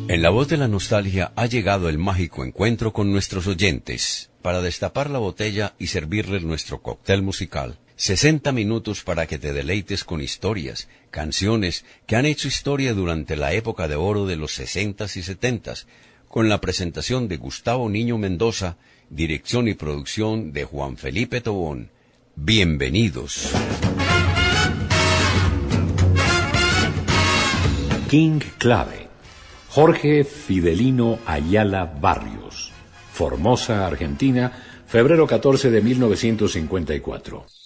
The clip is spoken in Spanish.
En la voz de la nostalgia ha llegado el mágico encuentro con nuestros oyentes para destapar la botella y servirles nuestro cóctel musical. 60 minutos para que te deleites con historias, canciones que han hecho historia durante la época de oro de los 60s y 70s, con la presentación de Gustavo Niño Mendoza, dirección y producción de Juan Felipe Tobón. Bienvenidos. King Clave. Jorge Fidelino Ayala Barrios. Formosa, Argentina, febrero 14 de 1954.